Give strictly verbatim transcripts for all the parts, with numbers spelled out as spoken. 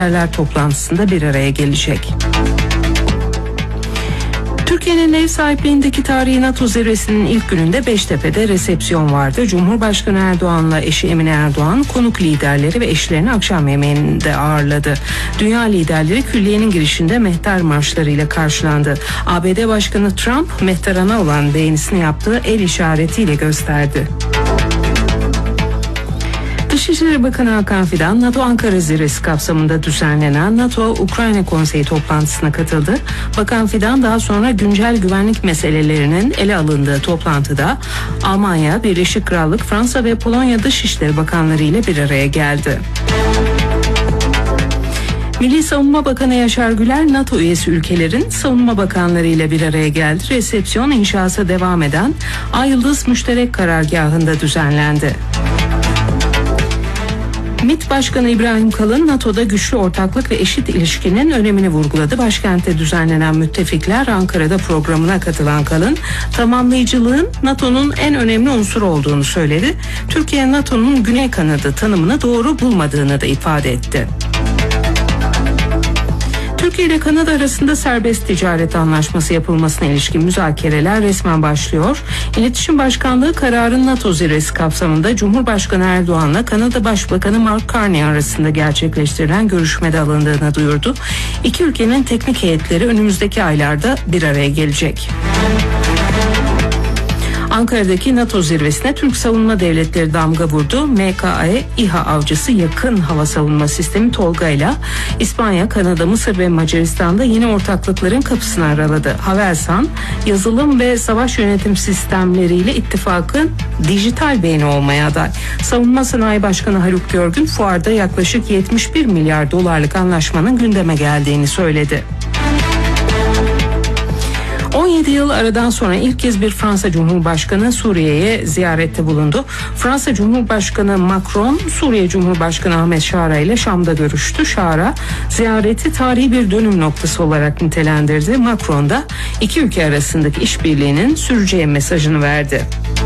toplantısında bir araya gelecek. Türkiye'nin ev sahipliğindeki tarihi NATO zirvesinin ilk gününde Beştepe'de resepsiyon vardı. Cumhurbaşkanı Erdoğan'la eşi Emine Erdoğan konuk liderleri ve eşlerini akşam yemeğinde ağırladı. Dünya liderleri külliyenin girişinde mehter marşlarıyla karşılandı. A B D Başkanı Trump mehterana olan beğenisini yaptığı el işaretiyle gösterdi. Dışişleri Bakanı Hakan Fidan, NATO Ankara Zirvesi kapsamında düzenlenen NATO-Ukrayna Konseyi toplantısına katıldı. Bakan Fidan daha sonra güncel güvenlik meselelerinin ele alındığı toplantıda Almanya, Birleşik Krallık, Fransa ve Polonya Dışişleri Bakanları ile bir araya geldi. Milli Savunma Bakanı Yaşar Güler, NATO üyesi ülkelerin savunma bakanları ile bir araya geldi. Resepsiyon inşası devam eden Ay Yıldız Müşterek Karargahı'nda düzenlendi. MİT Başkanı İbrahim Kalın, NATO'da güçlü ortaklık ve eşit ilişkinin önemini vurguladı. Başkentte düzenlenen Müttefikler Ankara'da programına katılan Kalın, tamamlayıcılığın NATO'nun en önemli unsuru olduğunu söyledi. Türkiye, NATO'nun Güney Kanadı tanımını doğru bulmadığını da ifade etti. Türkiye ile Kanada arasında serbest ticaret anlaşması yapılmasına ilişkin müzakereler resmen başlıyor. İletişim Başkanlığı kararın NATO zirvesi kapsamında Cumhurbaşkanı Erdoğan'la Kanada Başbakanı Mark Carney arasında gerçekleştirilen görüşmede alındığını duyurdu. İki ülkenin teknik heyetleri önümüzdeki aylarda bir araya gelecek. Ankara'daki NATO zirvesine Türk Savunma Devletleri damga vurdu. M K E İHA avcısı yakın hava savunma sistemi Tolga ile İspanya, Kanada, Mısır ve Macaristan'da yeni ortaklıkların kapısını araladı. Havelsan, yazılım ve savaş yönetim sistemleriyle ittifakın dijital beyni olmaya aday. Savunma Sanayi Başkanı Haluk Görgün, fuarda yaklaşık yetmiş bir milyar dolarlık anlaşmanın gündeme geldiğini söyledi. on yedi yıl aradan sonra ilk kez bir Fransa Cumhurbaşkanı Suriye'ye ziyarette bulundu. Fransa Cumhurbaşkanı Macron, Suriye Cumhurbaşkanı Ahmet Şara ile Şam'da görüştü. Şara, ziyareti tarihi bir dönüm noktası olarak nitelendirdi. Macron da iki ülke arasındaki işbirliğinin süreceği mesajını verdi.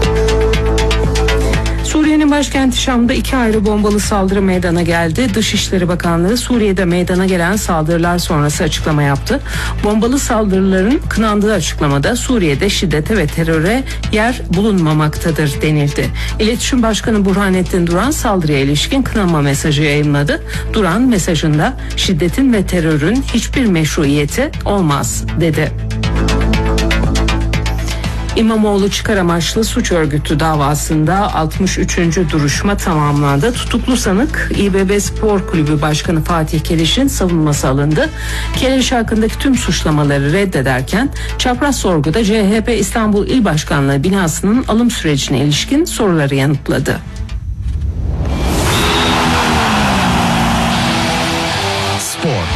Suriye'nin başkenti Şam'da iki ayrı bombalı saldırı meydana geldi. Dışişleri Bakanlığı Suriye'de meydana gelen saldırılar sonrası açıklama yaptı. Bombalı saldırıların kınandığı açıklamada Suriye'de şiddete ve teröre yer bulunmamaktadır denildi. İletişim Başkanı Burhanettin Duran saldırıya ilişkin kınama mesajı yayımladı. Duran mesajında şiddetin ve terörün hiçbir meşruiyeti olmaz dedi. İmamoğlu çıkar amaçlı suç örgütü davasında altmış üçüncü duruşma tamamlandı. Tutuklu sanık İ B B Spor Kulübü Başkanı Fatih Keleş'in savunması alındı. Keleş hakkındaki tüm suçlamaları reddederken çapraz sorguda C H P İstanbul İl Başkanlığı binasının alım sürecine ilişkin soruları yanıtladı. Spor.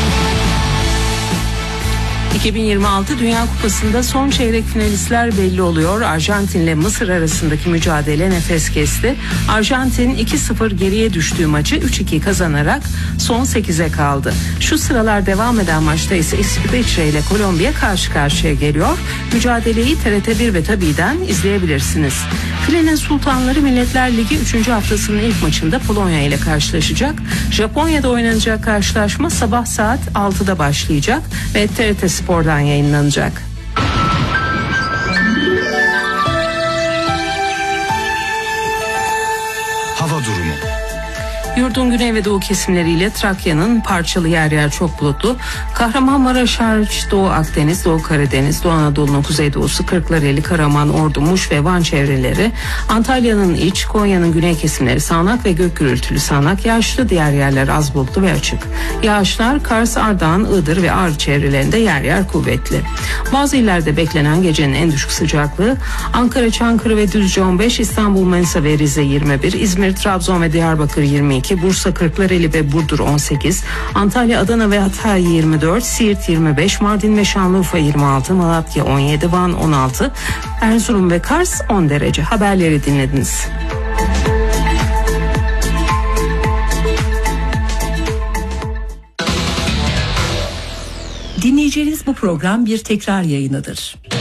iki bin yirmi altı Dünya Kupası'nda son çeyrek finalistler belli oluyor. Arjantin ile Mısır arasındaki mücadele nefes kesti. Arjantin iki sıfır geriye düştüğü maçı üç iki kazanarak son sekize kaldı. Şu sıralar devam eden maçta ise İsviçre ile Kolombiya karşı karşıya geliyor. Mücadeleyi T R T bir ve Tabi'den izleyebilirsiniz. Filenin Sultanları Milletler Ligi üçüncü haftasının ilk maçında Polonya ile karşılaşacak. Japonya'da oynanacak karşılaşma sabah saat altıda başlayacak ve T R T Spor'dan yayınlanacak. Hava durumu. Yurdun güney ve doğu kesimleriyle Trakya'nın parçalı yer yer çok bulutlu. Kahramanmaraş hariç Doğu Akdeniz, Doğu Karadeniz, Doğu Anadolu'nun kuzeydoğusu, Kırklareli, Karaman, Ordu, Muş ve Van çevreleri, Antalya'nın iç, Konya'nın güney kesimleri sağanak ve gök gürültülü sağanak, yağışlı, diğer yerler az bulutlu ve açık. Yağışlar Kars, Ardahan, Iğdır ve Ağrı çevrelerinde yer yer kuvvetli. Bazı illerde beklenen gecenin en düşük sıcaklığı Ankara, Çankırı ve Düzce on beş, İstanbul, Manisa ve Rize yirmi bir, İzmir, Trabzon ve Diyarbakır yirmi iki, Bursa, Kırklareli ve Burdur on sekiz, Antalya, Adana ve Hatay yirmi dört, Siirt yirmi beş, Mardin ve Şanlıurfa yirmi altı, Malatya on yedi, Van on altı, Erzurum ve Kars on derece. Haberleri dinlediniz. Dinleyeceğiniz bu program bir tekrar yayınıdır.